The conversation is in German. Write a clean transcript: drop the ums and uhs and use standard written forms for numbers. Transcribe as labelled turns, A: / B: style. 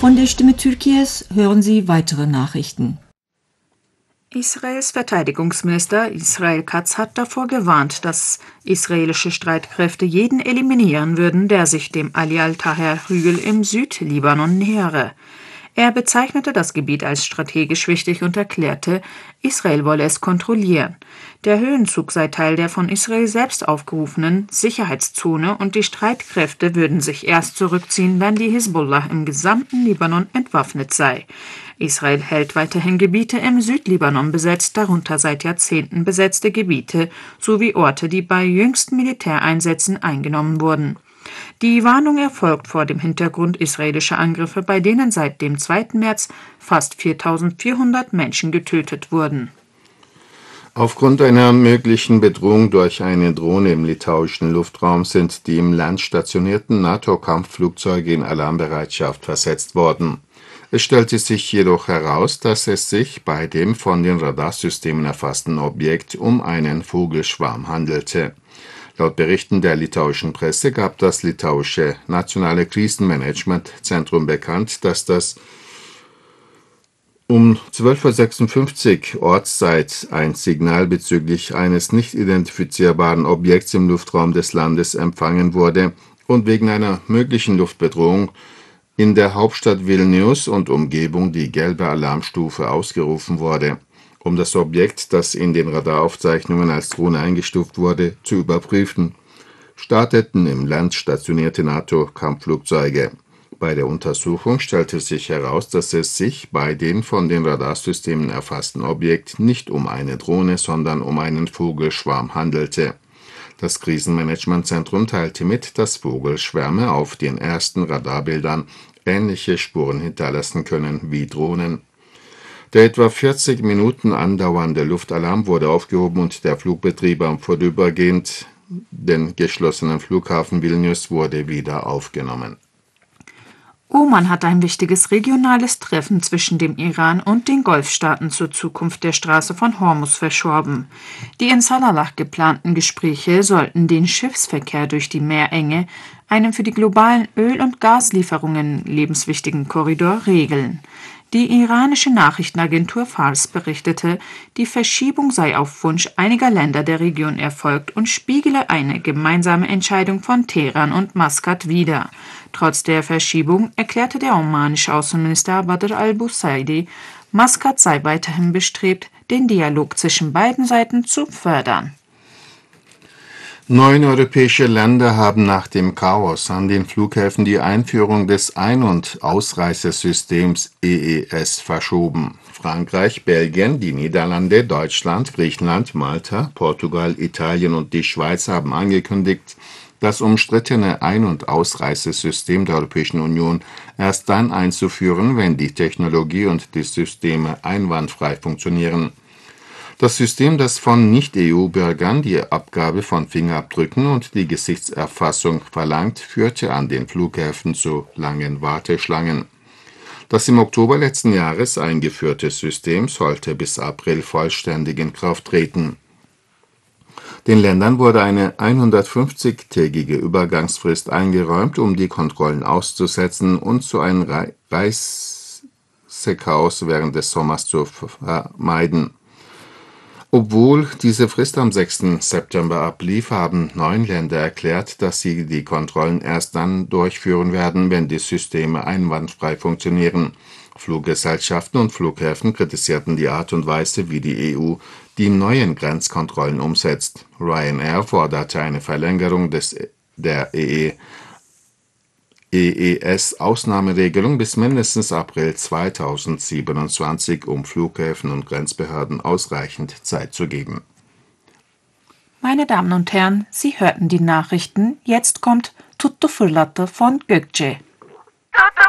A: Von der Stimme Türkiye's hören Sie weitere Nachrichten.
B: Israels Verteidigungsminister Israel Katz hat davor gewarnt, dass israelische Streitkräfte jeden eliminieren würden, der sich dem Ali al-Taher-Hügel im Südlibanon nähere. Er bezeichnete das Gebiet als strategisch wichtig und erklärte, Israel wolle es kontrollieren. Der Höhenzug sei Teil der von Israel selbst aufgerufenen Sicherheitszone und die Streitkräfte würden sich erst zurückziehen, wenn die Hisbollah im gesamten Libanon entwaffnet sei. Israel hält weiterhin Gebiete im Südlibanon besetzt, darunter seit Jahrzehnten besetzte Gebiete sowie Orte, die bei jüngsten Militäreinsätzen eingenommen wurden. Die Warnung erfolgt vor dem Hintergrund israelischer Angriffe, bei denen seit dem 2. März fast 4.400 Menschen getötet wurden.
C: Aufgrund einer möglichen Bedrohung durch eine Drohne im litauischen Luftraum sind die im Land stationierten NATO-Kampfflugzeuge in Alarmbereitschaft versetzt worden. Es stellte sich jedoch heraus, dass es sich bei dem von den Radarsystemen erfassten Objekt um einen Vogelschwarm handelte. Laut Berichten der litauischen Presse gab das litauische Nationale Krisenmanagementzentrum bekannt, dass das um 12.56 Uhr Ortszeit ein Signal bezüglich eines nicht identifizierbaren Objekts im Luftraum des Landes empfangen wurde und wegen einer möglichen Luftbedrohung in der Hauptstadt Vilnius und Umgebung die gelbe Alarmstufe ausgerufen wurde. Um das Objekt, das in den Radaraufzeichnungen als Drohne eingestuft wurde, zu überprüfen, starteten im Land stationierte NATO-Kampfflugzeuge. Bei der Untersuchung stellte sich heraus, dass es sich bei dem von den Radarsystemen erfassten Objekt nicht um eine Drohne, sondern um einen Vogelschwarm handelte. Das Krisenmanagementzentrum teilte mit, dass Vogelschwärme auf den ersten Radarbildern ähnliche Spuren hinterlassen können wie Drohnen. Der etwa 40 Minuten andauernde Luftalarm wurde aufgehoben und der Flugbetrieb am vorübergehend den geschlossenen Flughafen Vilnius wurde wieder aufgenommen.
B: Oman hat ein wichtiges regionales Treffen zwischen dem Iran und den Golfstaaten zur Zukunft der Straße von Hormuz verschoben. Die in Salalah geplanten Gespräche sollten den Schiffsverkehr durch die Meerenge, einen für die globalen Öl- und Gaslieferungen lebenswichtigen Korridor, regeln. Die iranische Nachrichtenagentur Fars berichtete, die Verschiebung sei auf Wunsch einiger Länder der Region erfolgt und spiegele eine gemeinsame Entscheidung von Teheran und Maskat wider. Trotz der Verschiebung erklärte der omanische Außenminister Badr al-Busaidi, Maskat sei weiterhin bestrebt, den Dialog zwischen beiden Seiten zu fördern.
C: 9 europäische Länder haben nach dem Chaos an den Flughäfen die Einführung des Ein- und Ausreisesystems EES verschoben. Frankreich, Belgien, die Niederlande, Deutschland, Griechenland, Malta, Portugal, Italien und die Schweiz haben angekündigt, das umstrittene Ein- und Ausreisesystem der Europäischen Union erst dann einzuführen, wenn die Technologie und die Systeme einwandfrei funktionieren. Das System, das von Nicht-EU-Bürgern die Abgabe von Fingerabdrücken und die Gesichtserfassung verlangt, führte an den Flughäfen zu langen Warteschlangen. Das im Oktober letzten Jahres eingeführte System sollte bis April vollständig in Kraft treten. Den Ländern wurde eine 150-tägige Übergangsfrist eingeräumt, um die Kontrollen auszusetzen und so ein Reisechaos während des Sommers zu vermeiden. Obwohl diese Frist am 6. September ablief, haben 9 Länder erklärt, dass sie die Kontrollen erst dann durchführen werden, wenn die Systeme einwandfrei funktionieren. Fluggesellschaften und Flughäfen kritisierten die Art und Weise, wie die EU die neuen Grenzkontrollen umsetzt. Ryanair forderte eine Verlängerung der EES-Ausnahmeregelung bis mindestens April 2027, um Flughäfen und Grenzbehörden ausreichend Zeit zu geben.
B: Meine Damen und Herren, Sie hörten die Nachrichten. Jetzt kommt Tutto Fırlattı von Gökçe.